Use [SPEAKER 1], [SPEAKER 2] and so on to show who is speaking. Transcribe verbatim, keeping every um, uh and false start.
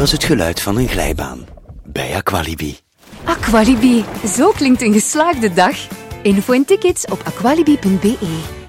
[SPEAKER 1] was het geluid van een glijbaan. Bij Aqualibi.
[SPEAKER 2] Aqualibi, zo klinkt een geslaagde dag. Info en tickets op aqualibi punt be.